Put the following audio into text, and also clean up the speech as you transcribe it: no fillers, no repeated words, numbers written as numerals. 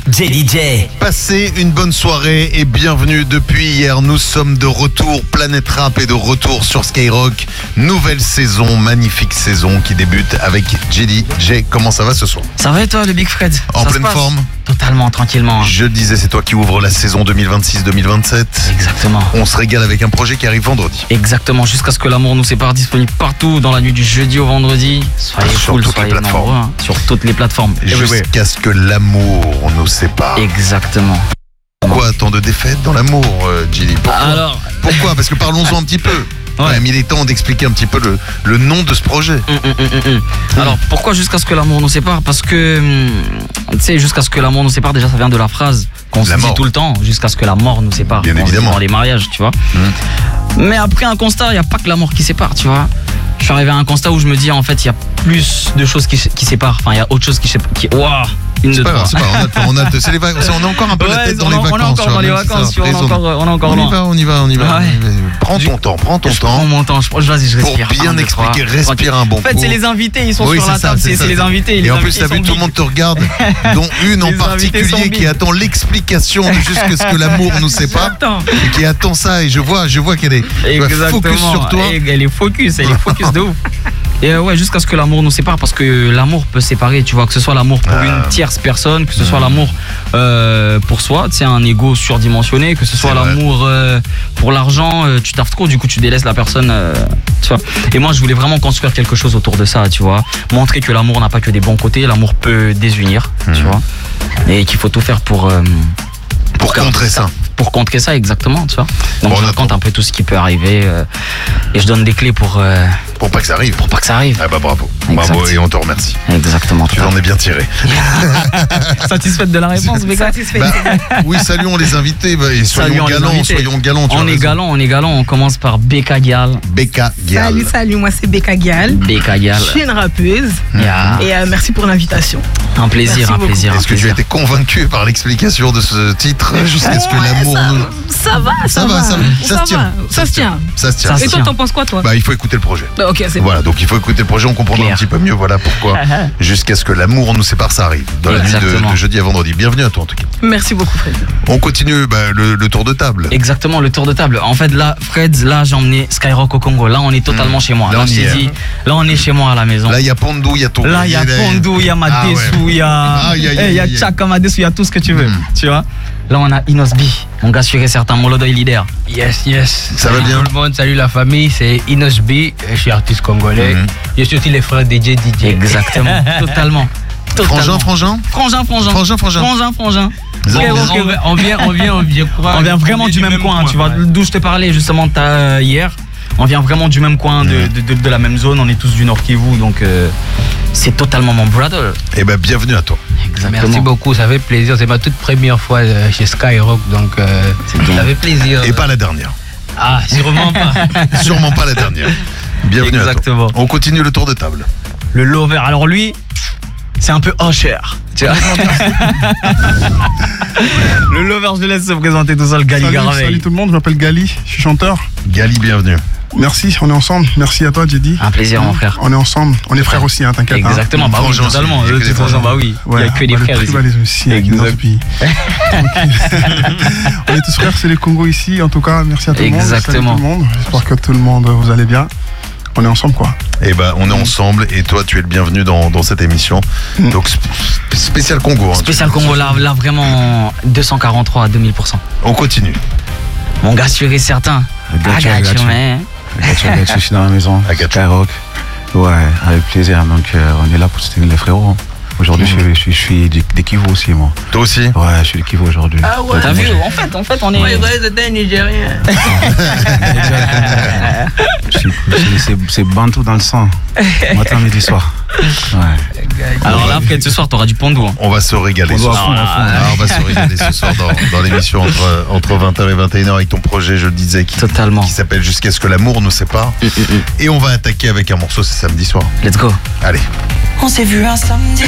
JDJ. Passez une bonne soirée et bienvenue depuis hier. Nous sommes de retour, Planète Rap est de retour sur Skyrock. Nouvelle saison, magnifique saison qui débute avec JDJ. Comment ça va ce soir? Ça va et toi, le Big Fred? En pleine forme? Totalement, tranquillement. Je le disais, c'est toi qui ouvre la saison 2026-2027. Exactement. On se régale avec un projet qui arrive vendredi. Exactement, jusqu'à ce que l'amour nous sépare, disponible partout dans la nuit du jeudi au vendredi. Soyez Sur cool, toutes les soyez plateformes. nombreux, hein, sur toutes les plateformes. Jusqu'à ce que l'amour nous sépare. Exactement. Pourquoi tant de défaites dans l'amour, Gilly? Pourquoi? Parce que parlons-en un petit peu. Ouais. Il est temps d'expliquer un petit peu le nom de ce projet. Alors pourquoi jusqu'à ce que l'amour nous sépare? Parce que tu sais, jusqu'à ce que l'amour nous sépare, déjà ça vient de la phrase qu'on se dit tout le temps, jusqu'à ce que la mort nous sépare. Bien évidemment. Dans les mariages, tu vois. Mais après un constat, il n'y a pas que la mort qui sépare, tu vois. Je suis arrivé à un constat où je me dis en fait il y a plus de choses qui séparent. Enfin il y a autre chose qui Waouh. C'est pas grave, c'est les vacances. On a encore un peu la tête dans les vacances. On est encore dans les vacances, on est encore loin. On y va. Ouais. Prends ton temps. Je prends mon temps, vas-y, je respire. Pour bien expliquer, respire un bon coup. En fait, c'est les invités, ils sont sur la table, c'est les invités. Et en plus, t'as vu, tout le monde te regarde, dont une en particulier qui attend l'explication de jusqu'à ce que l'amour nous sépare. Et qui attend ça, et je vois qu'elle est focus sur toi. Elle est focus de ouf. Et ouais, jusqu'à ce que l'amour nous sépare, parce que l'amour peut séparer, tu vois, que ce soit l'amour pour une tierce personne, que ce soit l'amour pour soi, c'est un ego surdimensionné, que ce soit l'amour pour l'argent, tu taffes trop, du coup tu délaisses la personne, tu vois. Et moi je voulais vraiment construire quelque chose autour de ça, tu vois, montrer que l'amour n'a pas que des bons côtés, l'amour peut désunir, tu vois, et qu'il faut tout faire pour contrer ça. Pour contrer ça, exactement, tu vois. Donc je raconte un peu tout ce qui peut arriver et je donne des clés pour pas que ça arrive. Ah bah bravo. Bravo et on te remercie. Exactement. Tu en es bien tiré. Satisfaite de la réponse, mais oui, saluons les invités et soyons galants. On est galants. On commence par Becca Gial. Salut, moi c'est Becca Gial. Je suis une rappeuse et merci pour l'invitation. Un plaisir. Est-ce que tu as été convaincu par l'explication de ce titre jusqu'à ce que l'amour nous... Ça va. Ça se tient. Et toi, t'en penses quoi, toi? Il faut écouter le projet. Ok, c'est bon. Voilà, donc il faut écouter le projet, on comprendra un petit peu mieux, voilà pourquoi. Jusqu'à ce que l'amour nous sépare, ça arrive. Dans la nuit de jeudi à vendredi. Bienvenue à toi en tout cas. Merci beaucoup, Fred. On continue le tour de table. Exactement, le tour de table. En fait, là, Fred, j'ai emmené Skyrock au Congo. Là, on est totalement chez moi. Là, on est chez moi à la maison. Là, il y a Pondou, il y a tout. Là, il y a Pondou, il y a Madessou, il y a Tchaka Madessou, il y a tout ce que tu veux. Tu vois? Là, on a Inosbi, mon gars sûr et certain, Molodoy leader. Yes. Ça va bien? Tout le monde, salut la famille, c'est Inosbi, je suis artiste congolais. Je suis aussi les frères DJ. Exactement, totalement. Frangin. On vient vraiment du même coin, tu vois, d'où je te parlais justement hier. On vient vraiment du même coin, de la même zone, on est tous du Nord Kivu, donc c'est totalement mon brother. Eh ben bienvenue à toi. Exactement. Merci beaucoup, ça fait plaisir, c'est ma toute première fois chez Skyrock, donc ça fait plaisir. Et pas la dernière. Ah, sûrement pas. Sûrement pas la dernière. Bienvenue Exactement. à toi. On continue le tour de table. Le lover, alors lui, c'est un peu cher. Tu vois. Le lover, je le laisse se présenter tout seul, Gali Garveil. Salut tout le monde, je m'appelle Gali, je suis chanteur. Gali, bienvenue. Merci, on est ensemble. Merci à toi, Jedi. Un plaisir, mon frère. On est ensemble, on est frères aussi, t'inquiète. Exactement, bah oui, totalement. Il y a que des frères ici. Aussi, avec on est tous frères, c'est les Congo ici. En tout cas, merci à tout le monde. Exactement. Salut tout le monde. J'espère que tout le monde vous allez bien. On est ensemble, quoi. Eh ben, on est ensemble et toi, tu es le bienvenu dans cette émission. Donc, spécial Congo. Spécial Congo, là, vraiment 243 à 2000%. On continue. Mon gars sûr et certain. Agathe, je suis dans la maison. Skyrock. Ouais, avec plaisir. Donc, on est là pour soutenir les frérots. Aujourd'hui, je suis des Kivu aussi, moi. Toi aussi? Ouais, je suis des Kivu aujourd'hui. Ah ouais. T'as vu? En fait, on est. Ouais, c'était un Nigérien. C'est Bantou dans le sang. Matin, midi, soir. Ouais. Alors là, Fred, ce soir, t'auras du Pondou. On va se régaler ce soir. On va se régaler ce soir dans l'émission entre 20h et 21h avec ton projet, je le disais, qui s'appelle Jusqu'à ce que l'amour nous sépare. Et on va attaquer avec un morceau, c'est samedi soir. Let's go. Allez. On s'est vu un samedi.